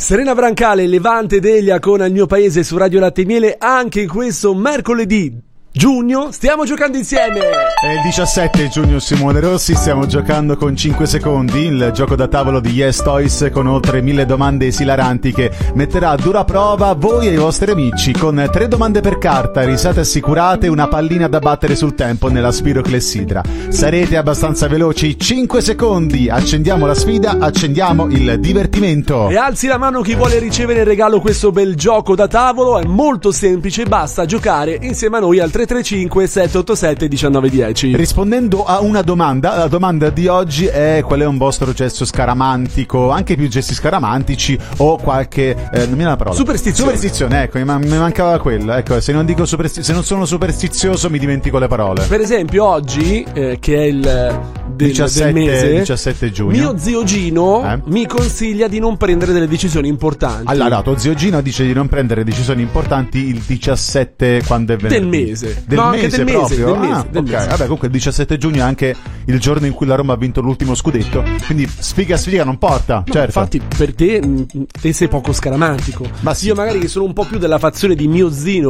Serena Brancale, Levante Delia con Il mio paese su Radio Latte e Miele anche in questo mercoledì giugno. Stiamo giocando insieme. È il 17 giugno, Simone Rossi. Stiamo giocando con 5 secondi, il gioco da tavolo di Yes Toys, con oltre 1000 domande esilaranti che metterà a dura prova voi e i vostri amici, con 3 domande per carta, risate assicurate e una pallina da battere sul tempo nella Spiro Clessidra. Sarete abbastanza veloci? 5 secondi. Accendiamo la sfida, accendiamo il divertimento. E alzi la mano chi vuole ricevere in regalo questo bel gioco da tavolo. È molto semplice, basta giocare insieme a noi al 335 787 1910. Rispondendo a una domanda, la domanda di oggi è: qual è un vostro gesto scaramantico, anche più gesti scaramantici o qualche non mi viene la parola. Superstizione, ecco, mi mancava quello. Ecco, se non sono superstizioso mi dimentico le parole. Per esempio oggi che è il 17 giugno, mio zio Gino mi consiglia di non prendere delle decisioni importanti. Allora, tuo zio Gino dice di non prendere decisioni importanti il 17 quando è venerdì. Del mese. Del mese proprio. Del mese. Vabbè, comunque il 17 giugno è anche il giorno in cui la Roma ha vinto l'ultimo scudetto, quindi sfiga non porta. No, certo. Infatti per te sei poco scaramantico. Ma sì. Io magari che sono un po' più della fazione di mio zio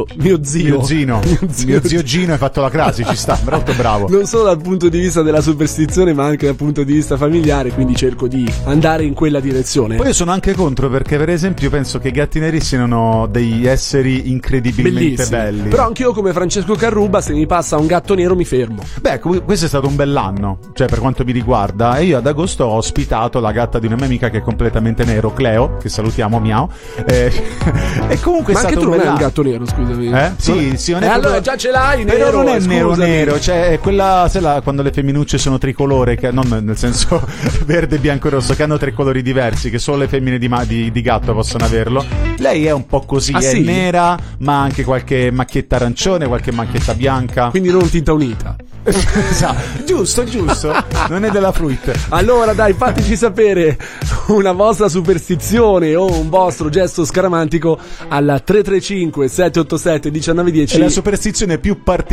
Gino, hai fatto la crasi, ci sta, molto bravo. Non solo dal punto di vista della superstizione, ma anche dal punto di vista familiare, quindi cerco di andare in quella direzione. Poi io sono anche contro, perché per esempio penso che i gatti neri siano degli esseri incredibilmente belli. Però anch'io, come Francesco Carruba, se mi passa un gatto nero mi fermo. Beh, questo è stato un bell'anno, cioè per quanto mi riguarda, e io ad agosto ho ospitato la gatta di una mia amica che è completamente nero, Cleo, che salutiamo, miau. E comunque ma è stato anche tu non hai un gatto nero, scusami. Sì, non è allora già ce l'hai nero. Però non è nero, cioè è quella, sai là, quando le femminucce sono tricolore, che non nel senso verde, bianco e rosso, che hanno 3 colori diversi, che solo le femmine di gatto possono averlo. Lei è un po' così, è sì? nera, ma anche qualche macchietta arancione, qualche macchietta bianca. Quindi non tinta unita. Esatto, giusto, non è della fruit. Allora dai, fateci sapere una vostra superstizione o un vostro gesto scaramantico alla 335 787 1910. È la superstizione più particolare